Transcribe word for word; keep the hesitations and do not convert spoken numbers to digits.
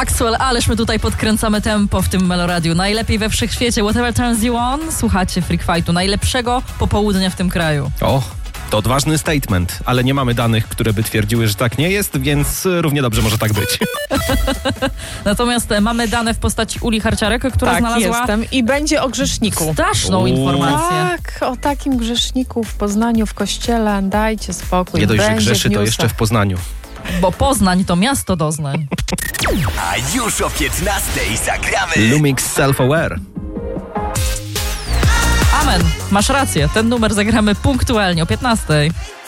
Maxwell, ależ my tutaj podkręcamy tempo w tym Meloradiu. Najlepiej we wszechświecie. Whatever turns you on. Słuchacie Freak Fightu. Najlepszego popołudnia w tym kraju. O, to odważny statement, ale nie mamy danych, które by twierdziły, że tak nie jest, więc równie dobrze może tak być. Natomiast mamy dane w postaci Uli Harciarek, która tak, znalazła jestem. I będzie o grzeszniku. straszną Uuu. informację. Tak, o takim grzeszniku w Poznaniu, w kościele. Dajcie spokój. Nie dość, że Będzie grzeszy, w to newsach. jeszcze w Poznaniu. Bo Poznań to miasto doznań. A już o piętnastej zagramy Lumix Self-Aware. Amen, masz rację. Ten numer zagramy punktualnie o piętnastej.